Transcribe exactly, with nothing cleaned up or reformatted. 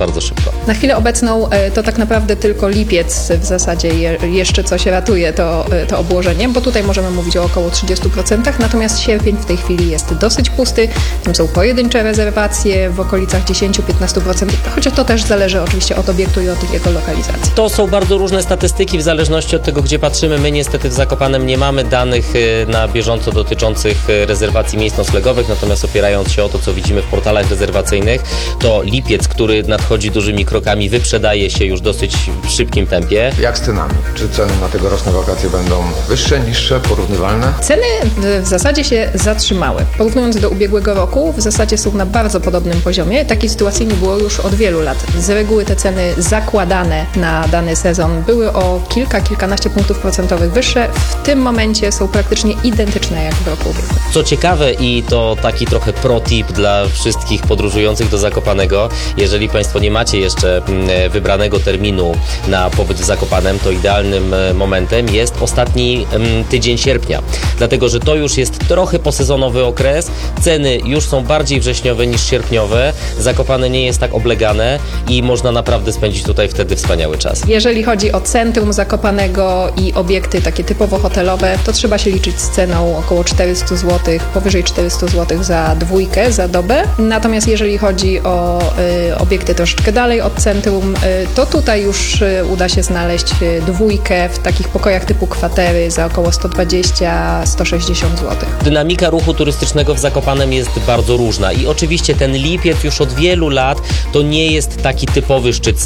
bardzo szybko. Na chwilę obecną to tak naprawdę tylko lipiec w zasadzie je, jeszcze coś ratuje to, to obłożenie, bo tutaj możemy mówić o około trzydziestu procentach, natomiast sierpień w tej chwili jest dosyć pusty, tam są pojedyncze rezerwacje w okolicach dziesięć do piętnastu procent, chociaż to też zależy oczywiście od obiektu i od jego lokalizacji. To są bardzo różne statystyki w zależności od tego, gdzie patrzymy. My niestety w Zakopanem nie mamy danych na bieżąco dotyczących rezerwacji miejsc noclegowych, natomiast opierając się o to, co widzimy w portalach rezerwacyjnych, to lipiec, który nadchodzi dużymi krokami, wyprzedaje się już dosyć w szybkim tempie. Jak z cenami? Czy ceny na tegoroczne wakacje będą wyższe, niższe, porównywalne? Ceny w zasadzie się zatrzymały. Porównując do ubiegłego roku, w zasadzie są na bardzo podobnym poziomie. Takiej sytuacji nie było już od wielu lat. Z reguły te ceny zakładane na dany sezon były o kilka, kilkanaście punktów procentowych wyższe. W tym momencie są praktycznie identyczne jak w roku ubiegłym. Co ciekawe i to taki trochę pro tip dla wszystkich podróżujących do Zakopanego, jeżeli Państwo nie macie jeszcze wybranego terminu na pobyt w Zakopanem, to idealnym momentem jest ostatni tydzień sierpnia, dlatego że to już jest trochę posezonowy okres, ceny już są bardziej wrześniowe niż sierpniowe, Zakopane nie jest tak oblegane i można naprawdę spędzić tutaj wtedy wspaniały czas. Jeżeli chodzi o centrum Zakopanego i obiekty takie typowo hotelowe, to trzeba się liczyć z ceną około czterysta złotych, powyżej czterysta złotych za dwójkę, za dobę. Natomiast jeżeli chodzi o y, obiekty troszeczkę dalej od centrum, y, to tutaj już y, uda się znaleźć y, dwójkę w takich pokojach typu kwatery za około sto dwadzieścia do stu sześćdziesięciu złotych. Dynamika ruchu turystycznego w Zakopanem jest bardzo różna i oczywiście ten lipiec już od wielu lat to nie jest taki typowy szczyt